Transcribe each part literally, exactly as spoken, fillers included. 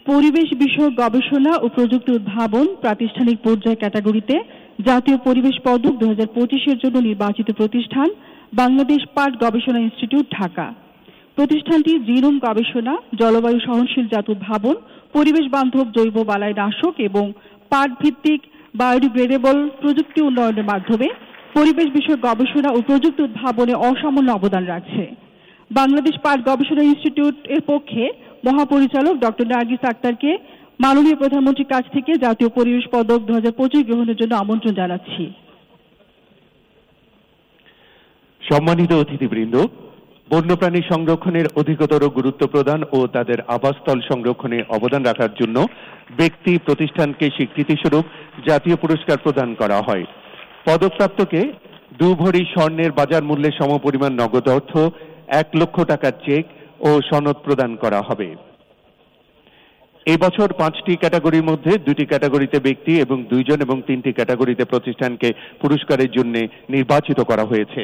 পরিবেশ বিষয়ক গবেষণা ও প্রযুক্তি উদ্ভাবন প্রাতিষ্ঠানিক পর্যায় ক্যাটাগরিতে জাতীয় পরিবেশ পদক দুই হাজার পঁচিশের জন্য নির্বাচিত প্রতিষ্ঠান বাংলাদেশ পাট গবেষণা ইনস্টিটিউট ঢাকা। প্রতিষ্ঠানটি জিনোম গবেষণা, জলবায়ু সহনশীল জাত উদ্ভাবন, পরিবেশ বান্ধব জৈব বালাইনাশক এবং পাট ভিত্তিক বায়োডিগ্রেডেবল প্রযুক্তি উন্নয়নের মাধ্যমে পরিবেশ বিষয়ক গবেষণা ও প্রযুক্তি উদ্ভাবনে অসামান্য অবদান রাখছে। বাংলাদেশ পাট গবেষণা ইনস্টিটিউট এর পক্ষে মহাপরিচালক ডক্টর নার্গিস আক্তারকে মাননীয় প্রধানমন্ত্রীর কাছ থেকে জাতীয় পরিবেশ পদক দুই হাজার পঁচিশ গ্রহণের জন্য আমন্ত্রণ জানাচ্ছি। সম্মানিত অতিথিবৃন্দ, বন্যপ্রাণী সংরক্ষণের অধিকতর গুরুত্ব প্রদান ও তাদের আবাসস্থল সংরক্ষণে অবদান রাখার জন্য ব্যক্তি প্রতিষ্ঠানকে স্বীকৃতিস্বরূপ জাতীয় পুরস্কার প্রদান করা হয়। পদকপ্রাপ্তকে দু ভরি স্বর্ণের বাজার মূল্যের সমপরিমাণ নগদ অর্থ, এক লক্ষ টাকার চেক ও সনদ প্রদান করা হবে। এবছর পাঁচটি ক্যাটাগরির মধ্যে দুটি ক্যাটাগরিতে ব্যক্তি এবং দুইজন এবং তিনটি ক্যাটাগরিতে প্রতিষ্ঠানকে পুরস্কারের জন্য নির্বাচিত করা হয়েছে।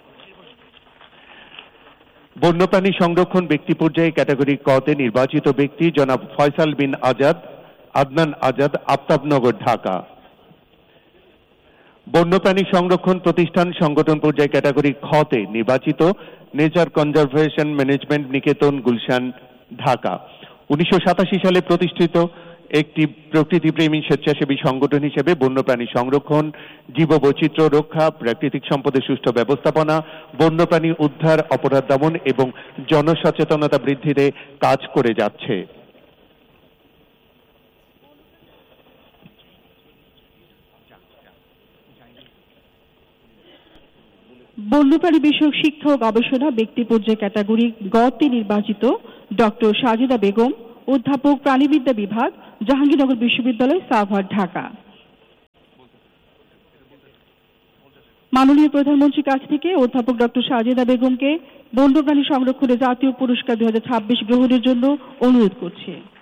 বন্যপ্রাণী সংরক্ষণ ব্যক্তি পর্যায়ে ক্যাটাগরি কতে নির্বাচিত ব্যক্তি জনাব ফয়সাল বিন আজাদ, আদনান আজাদ, আফতাবনগর, ঢাকা। বন্যপ্রাণী সংরক্ষণ প্রতিষ্ঠান সংগঠন পর্যায়ে ক্যাটাগরি খতে নির্বাচিত নেচার কনজারভেশন ম্যানেজমেন্ট নিকেতন, গুলশান, ঢাকা। উনিশশো সাতাশি সালে প্রতিষ্ঠিত একটি প্রকৃতিপ্রেমী স্বেচ্ছাসেবী সংগঠন হিসেবে বন্যপ্রাণী সংরক্ষণ, জীববৈচিত্র্য রক্ষা, প্রাকৃতিক সম্পদের সুষ্ঠু ব্যবস্থাপনা, বন্যপ্রাণী উদ্ধার, অপরাধ দমন এবং জনসচেতনতা বৃদ্ধিতে কাজ করে যাচ্ছে। বন্যপ্রাণী বিষয়ক শিক্ষা ও গবেষণা ব্যক্তি পর্যায়ে ক্যাটাগরি গতে নির্বাচিত ডক্টর সাজেদা বেগম, অধ্যাপক, প্রাণীবিদ্যা বিভাগ, জাহাঙ্গীরনগর বিশ্ববিদ্যালয়, সাভার, ঢাকা। মাননীয় প্রধানমন্ত্রীর কাছ থেকে অধ্যাপক ডক্টর সাজেদা বেগমকে বন্যপ্রাণী সংরক্ষণে জাতীয় পুরস্কার দুই হাজার ছাব্বিশ গ্রহণের জন্য অনুরোধ করছি।